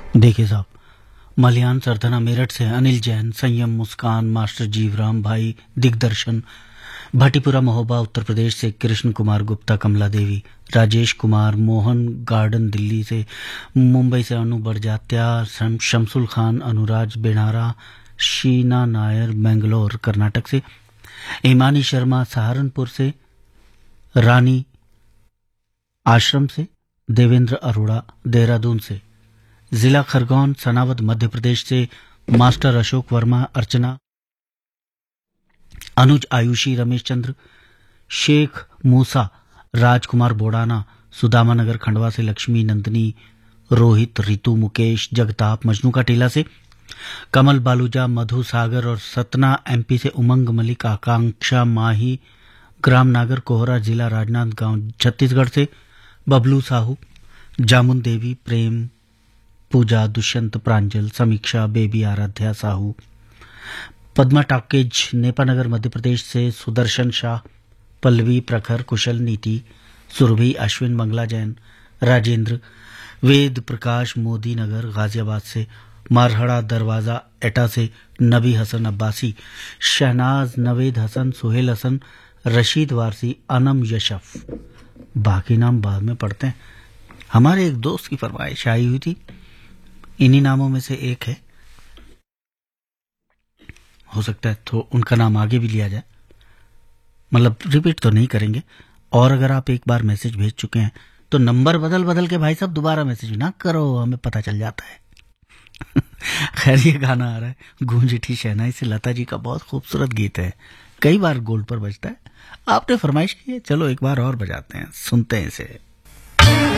देखिए साहब, मलयान सरथना मेरठ से अनिल जैन, संयम मुस्कान, मास्टर जीवराम भाई, दिग्दर्शन भाटीपुरा महोबा उत्तर प्रदेश से कृष्ण कुमार गुप्ता, कमला देवी, राजेश कुमार मोहन गार्डन दिल्ली से, मुंबई से अनु बड़जात्या, शमसुल खान, अनुराज बेनारा, शीना नायर बेंगलोर कर्नाटक से, ईमानी शर्मा सहारनपुर से, रानी आश्रम से, देवेंद्र अरोड़ा देहरादून से, जिला खरगोन सनावद मध्य प्रदेश से, मास्टर अशोक वर्मा, अर्चना, अनुज आयुषी, रमेश चंद्र, शेख मूसा, राजकुमार बोडाना, सुदामा नगर खंडवा से, लक्ष्मी नंदनी, रोहित, रितु, मुकेश, जगताप, मजनू का टीला से, कमल बालूजा, मधु सागर और सतना एमपी से, उमंग मलिक, आकांक्षा माही, ग्राम नागर कोहरा, जिला राजनांदगांव छत्तीसगढ़ से, बबलू साहू, जामुन देवी, प्रेम, पूजा, दुष्यंत, प्रांजल, समीक्षा, बेबी, आराध्या साहू, पद्मा टाकेज, नेपानगर मध्य प्रदेश से, सुदर्शन शाह, पल्लवी, प्रखर, कुशल, नीति, सुरभि, अश्विन, मंगला जैन, राजेंद्र, वेद प्रकाश, मोदी नगर गाजियाबाद से, मारहड़ा दरवाजा एटा से, नबी हसन अब्बासी, शहनाज, नवेद हसन, सुहेल हसन, रशीद वारसी, अनम यशफ। बाकी नाम बाद में पढ़ते हैं। हमारे एक दोस्त की फरमाइश आई हुई थी, इन्हीं नामों में से एक है, हो सकता है तो उनका नाम आगे भी लिया जाए, मतलब रिपीट तो नहीं करेंगे। और अगर आप एक बार मैसेज भेज चुके हैं तो नंबर बदल बदल के भाई साहब दोबारा मैसेज ना करो, हमें पता चल जाता है। खैर, ये गाना आ रहा है गूंज उठी शहनाई से, लता जी का बहुत खूबसूरत गीत है, कई बार गोल्ड पर बजता है। आपने फरमाइश की है, चलो एक बार और बजाते हैं, सुनते हैं इसे।